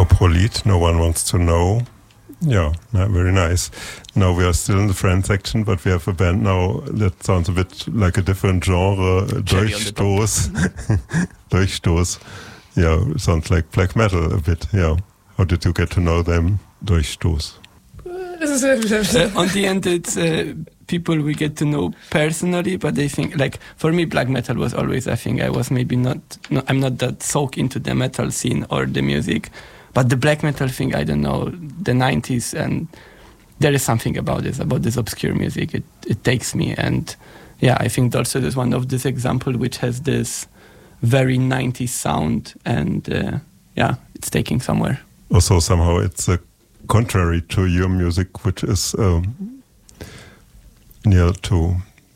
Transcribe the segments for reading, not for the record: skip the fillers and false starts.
Coprolite, No One Wants to Know. Yeah, very nice. Now we are still in the Friend section, but we have a band now that sounds a bit like a different genre. Durchstoß. Durchstoß. Yeah, sounds like black metal a bit. Yeah. How did you get to know them? Durchstoß. On the end, it's people we get to know personally, but they think, like, for me, black metal was always, I think I was maybe I'm not that soaked into the metal scene or the music. But the black metal thing, I don't know, the 90s, and there is something about this obscure music. It takes me, and yeah, I think Dulcet is one of this example which has this very 90s sound, and yeah, it's taking somewhere. Also, somehow it's contrary to your music, which is near to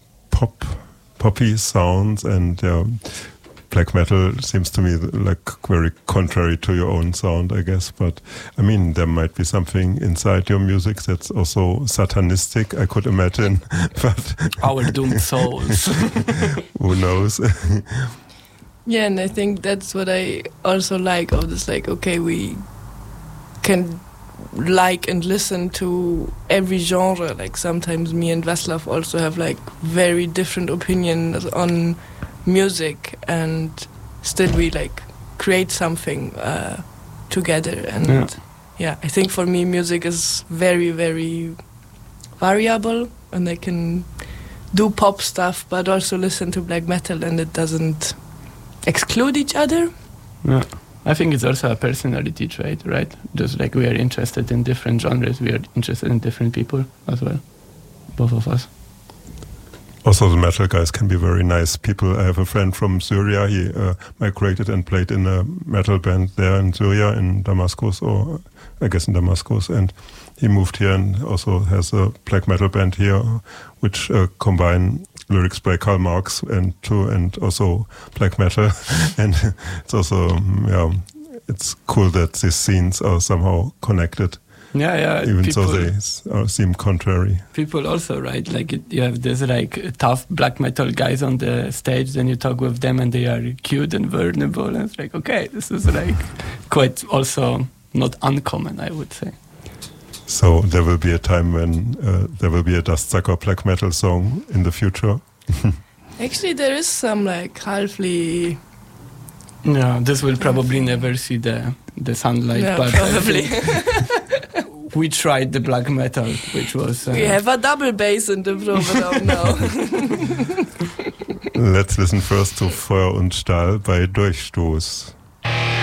poppy sounds, and black metal seems to me like very contrary to your own sound, I guess. But I mean, there might be something inside your music that's also satanistic, I could imagine. But our doomed souls. Who knows? Yeah, and I think that's what I also like of this. Like, okay, we can like and listen to every genre. Like sometimes me and Vaslav also have like very different opinions on music, and still we like create something together. And yeah, I think for me music is very, very variable, and I can do pop stuff but also listen to black metal, and it doesn't exclude each other. Yeah, I think it's also a personality trait, right? Just like we are interested in different genres, we are interested in different people as well, both of us. Also, the metal guys can be very nice people. I have a friend from Syria. He migrated and played in a metal band there in Syria, in Damascus, or I guess in Damascus. And he moved here and also has a black metal band here, which combine lyrics by Karl Marx and also black metal. And it's also, it's cool that these scenes are somehow connected. Yeah. Even though they seem contrary. People also, right? Like you have this like tough black metal guys on the stage, then you talk with them and they are cute and vulnerable, and it's like, okay, this is like quite also not uncommon, I would say. So there will be a time when there will be a Dustsucker black metal song in the future. Actually, there is some like halfly. Yeah, this will probably never see the sunlight. Yeah, but probably. We tried the black metal, which was... we have a double bass in the program now. Let's listen first to Feuer und Stahl bei Durchstoß.